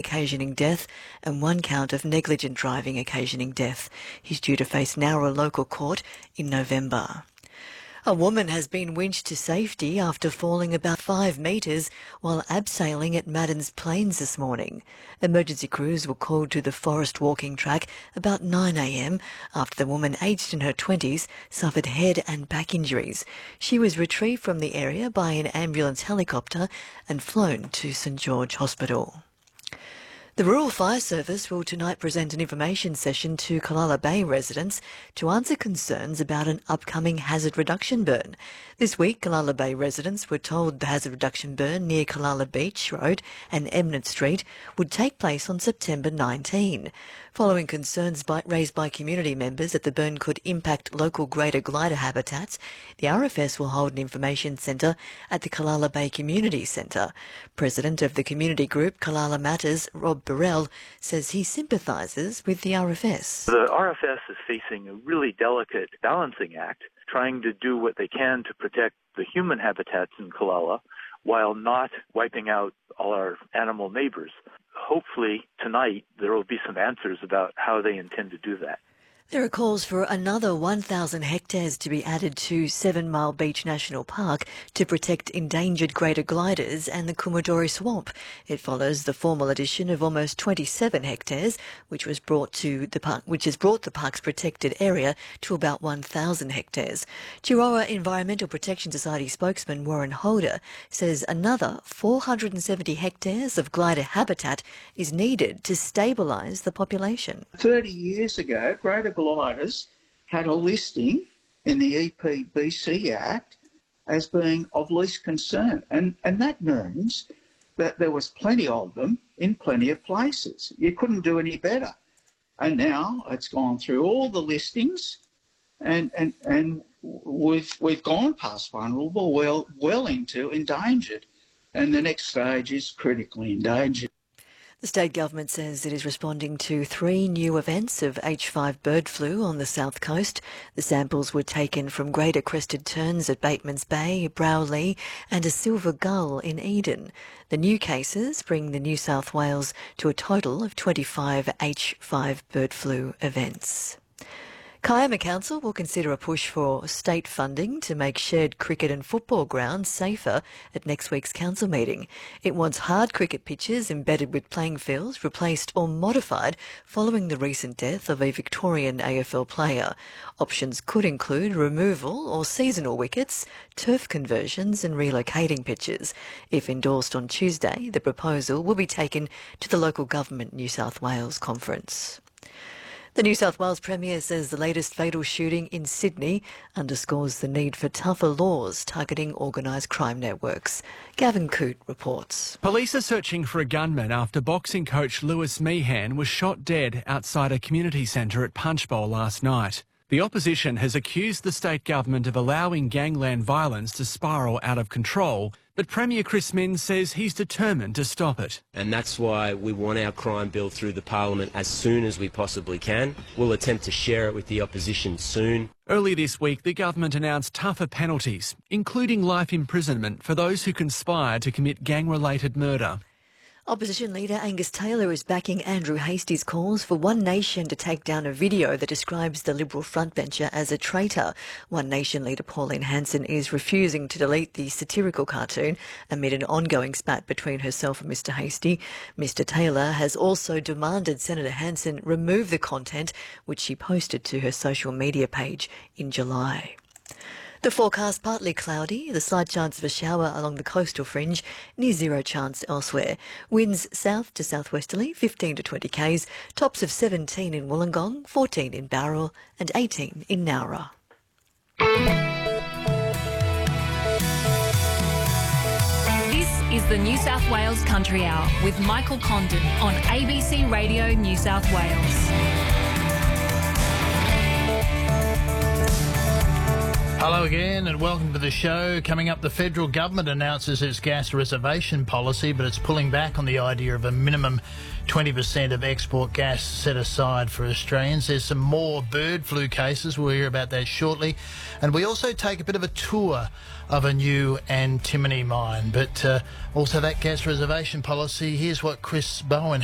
occasioning death and 1 count of negligent driving occasioning death. He's due to face Nowra local court in November. A woman has been winched to safety after falling about 5 metres while abseiling at Maddens Plains this morning. Emergency crews were called to the forest walking track about 9 a.m. after the woman, aged in her 20s, suffered head and back injuries. She was retrieved from the area by an ambulance helicopter and flown to St George Hospital. The Rural Fire Service will tonight present an information session to Callala Bay residents to answer concerns about an upcoming hazard reduction burn. This week, Callala Bay residents were told the hazard reduction burn near Callala Beach Road and Emnett Street would take place on September 19. Following concerns raised by community members that the burn could impact local greater glider habitats, the RFS will hold an information centre at the Callala Bay Community Centre. President of the community group Callala Matters, Rob Burrell, says he sympathises with the RFS. The RFS is facing a really delicate balancing act, trying to do what they can to protect the human habitats in Callala while not wiping out all our animal neighbours. Hopefully tonight there will be some answers about how they intend to do that. There are calls for another 1,000 hectares to be added to 7 Mile Beach National Park to protect endangered greater gliders and the Kumadori Swamp. It follows the formal addition of almost 27 hectares, which has brought the park's protected area to about 1,000 hectares. Chihuahua Environmental Protection Society spokesman Warren Holder says another 470 hectares of glider habitat is needed to stabilise the population. 30 years ago, greater gliders had a listing in the EPBC Act as being of least concern, and that means that there was plenty of them in plenty of places. You couldn't do any better. And now it's gone through all the listings and we've gone past vulnerable, well into endangered, and the next stage is critically endangered. The state government says it is responding to 3 new events of H5 bird flu on the south coast. The samples were taken from greater crested terns at Bateman's Bay, Browley and a silver gull in Eden. The new cases bring the New South Wales to a total of 25 H5 bird flu events. Kiama Council will consider a push for state funding to make shared cricket and football grounds safer at next week's council meeting. It wants hard cricket pitches embedded with playing fields replaced or modified following the recent death of a Victorian AFL player. Options could include removal or seasonal wickets, turf conversions and relocating pitches. If endorsed on Tuesday, the proposal will be taken to the local government New South Wales conference. The New South Wales Premier says the latest fatal shooting in Sydney underscores the need for tougher laws targeting organised crime networks. Gavin Coote reports. Police are searching for a gunman after boxing coach Lewis Meehan was shot dead outside a community centre at Punchbowl last night. The opposition has accused the state government of allowing gangland violence to spiral out of control, but Premier Chris Minns says he's determined to stop it. And that's why we want our crime bill through the parliament as soon as we possibly can. We'll attempt to share it with the opposition soon. Earlier this week, the government announced tougher penalties, including life imprisonment for those who conspire to commit gang-related murder. Opposition leader Angus Taylor is backing Andrew Hastie's calls for One Nation to take down a video that describes the Liberal frontbencher as a traitor. One Nation leader Pauline Hanson is refusing to delete the satirical cartoon amid an ongoing spat between herself and Mr Hastie. Mr Taylor has also demanded Senator Hanson remove the content which she posted to her social media page in July. The forecast partly cloudy, the slight chance of a shower along the coastal fringe, near zero chance elsewhere. Winds south to southwesterly, 15 to 20 k's, tops of 17 in Wollongong, 14 in Bowral and 18 in Nowra. This is the New South Wales Country Hour with Michael Condon on ABC Radio New South Wales. Hello again and welcome to the show. Coming up, the federal government announces its gas reservation policy, but it's pulling back on the idea of a minimum 20% of export gas set aside for Australians. There's some more bird flu cases. We'll hear about that shortly. And we also take a bit of a tour of a new antimony mine, but also that gas reservation policy. Here's what Chris Bowen